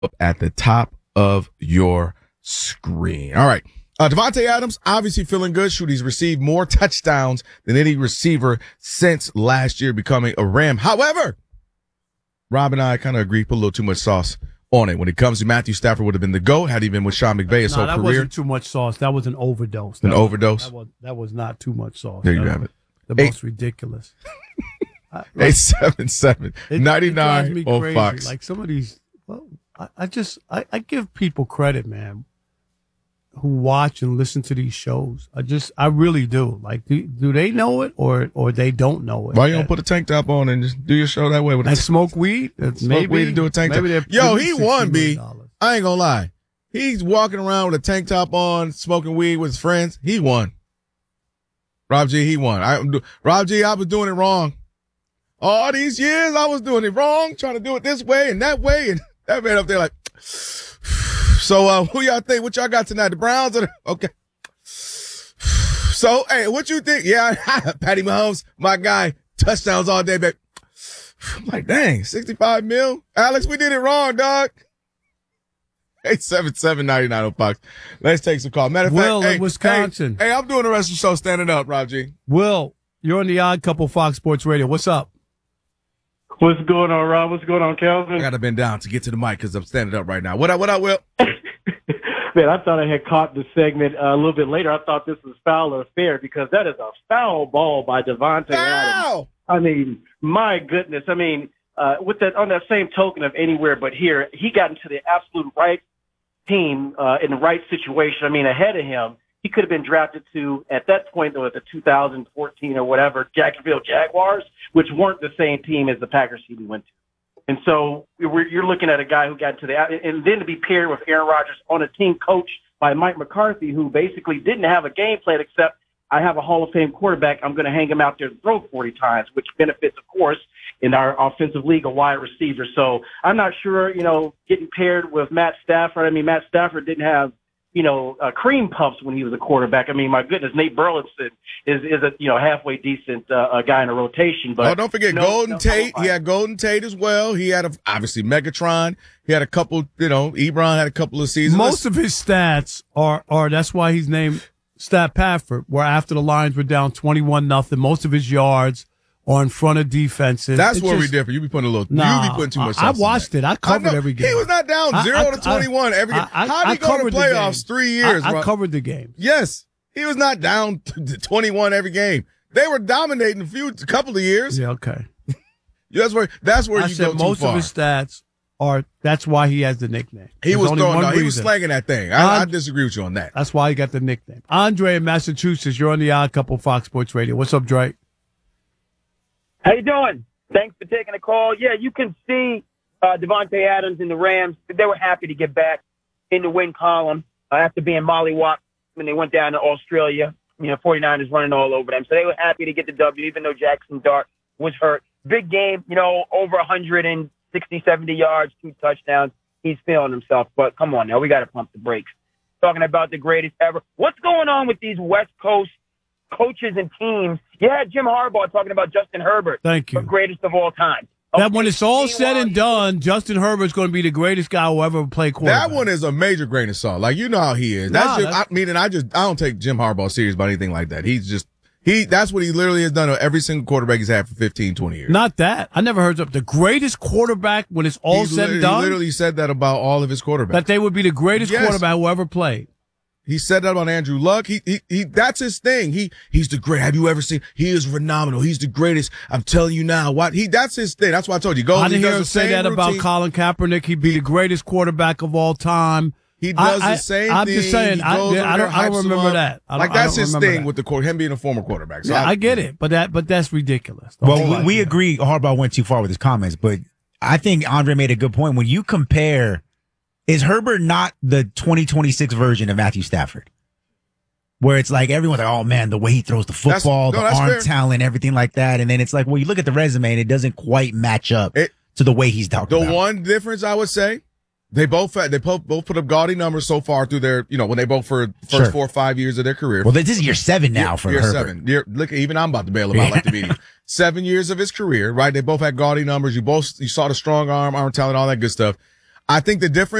up at the top of your screen. All right. Davante Adams, obviously feeling good. Shoot, he's received more touchdowns than any receiver since last year becoming a Ram. However, Rob and I kind of agree, put a little too much sauce on it. When it comes to Matthew Stafford would have been the GOAT had he been with Sean McVay his whole career. That wasn't too much sauce. That was an overdose. That was not too much sauce. There you have it. The most ridiculous. 877-99 on crazy. Fox. Like some of these, well, I give people credit, man, who watch and listen to these shows. I really do. Like, do they know it or they don't know it? Why you don't put a tank top on and just do your show that way? And smoke weed? Smoke weed and do a tank top. Yo, he won, B. I ain't gonna lie. He's walking around with a tank top on, smoking weed with his friends. He won. Rob G, he won. Rob G, I was doing it wrong. All these years, I was doing it wrong, trying to do it this way and that way. And that man up there like, so who y'all think? What y'all got tonight? The Browns? Okay. So, hey, what you think? Yeah, Patty Mahomes, my guy, touchdowns all day, baby. I'm like, dang, 65 mil? Alex, we did it wrong, dog. 877-99 on Fox. Let's take some call. Matter of Will fact, in Wisconsin. Hey, I'm doing the rest of the show standing up, Rob G. Will, you're on the Odd Couple Fox Sports Radio. What's up? What's going on, Rob? What's going on, Kelvin? I got to bend down to get to the mic because I'm standing up right now. What up, Will? Man, I thought I had caught the segment a little bit later. I thought this was foul or fair because that is a foul ball by Davante Adams. I mean, my goodness. I mean, with that on that same token of anywhere but here, he got into the absolute right team in the right situation. I mean, ahead of him, he could have been drafted to, at that point, though, at the 2014 or whatever, Jacksonville Jaguars, which weren't the same team as the Packers he went to. And so you're looking at a guy who got to the – and then to be paired with Aaron Rodgers on a team coached by Mike McCarthy, who basically didn't have a game plan except I have a Hall of Fame quarterback. I'm going to hang him out there to throw 40 times, which benefits, of course, in our offensive league, a wide receiver. So I'm not sure, getting paired with Matt Stafford. I mean, Matt Stafford didn't have, cream puffs when he was a quarterback. I mean, my goodness, Nate Burleson is a, halfway decent guy in a rotation. But don't forget Golden Tate. He had Golden Tate as well. He had, obviously, Megatron. He had a couple, Ebron had a couple of seasons. Most of his stats are that's why he's named Stat Pafford, where after the Lions were down 21-0, most of his yards are in front of defenses. That's where we differ. You be putting you be putting too much. I watched it. I covered every game. He was not down 0-21 every game. How did he go to the playoffs 3 years? I covered the game. Yes, he was not down 21 every game. They were dominating a couple of years. Yeah, okay. That's where I you said go too most far. of his stats are. That's why he has the nickname. He was slanging that thing. I disagree with you on that. That's why he got the nickname. Andre in Massachusetts, you're on the Odd Couple Fox Sports Radio. What's up, Drake? How you doing? Thanks for taking the call. Yeah, you can see Davante Adams and the Rams. They were happy to get back in the win column after being mollywopped when they went down to Australia. 49ers running all over them. So they were happy to get the W, even though Jackson Dart was hurt. Big game, over 160, 70 yards, 2 touchdowns. He's feeling himself. But come on now, we got to pump the brakes. Talking about the greatest ever. What's going on with these West Coast coaches and teams? You had Jim Harbaugh talking about Justin Herbert. Thank you. The greatest of all time. That when it's all said and done, Justin Herbert's going to be the greatest guy who ever played quarterback. That one is a major grain of salt. Like, you know how he is. I don't take Jim Harbaugh serious about anything like that. That's what he literally has done to every single quarterback he's had for 15, 20 years. Not that. I never heard of the greatest quarterback when it's all said and done. He literally said that about all of his quarterbacks. That they would be the greatest quarterback who ever played. He said that about Andrew Luck. He that's his thing. He's the great. Have you ever seen? He is phenomenal. He's the greatest. I'm telling you now. That's his thing. That's why I told you. I didn't hear him say that about Colin Kaepernick. He'd be the greatest quarterback of all time. He does the same thing. I'm just saying. I don't remember that. That's his thing with him being a former quarterback. So I get it, but that's ridiculous. Well, we agree. Harbaugh went too far with his comments, but I think Andre made a good point. When you compare, is Herbert not the 2026 version of Matthew Stafford? Where it's like everyone's like, oh man, the way he throws the football, the arm talent, everything like that. And then it's like, well, you look at the resume and it doesn't quite match up to the way he's talking about. The one difference I would say, they both put up gaudy numbers so far through their, when they both for the first 4 or 5 years of their career. Well, this is year 7 now for year Herbert. 7. Look, even I'm about to bail him out like the media. 7 years of his career, right? They both had gaudy numbers. You saw the strong arm talent, all that good stuff. I think the difference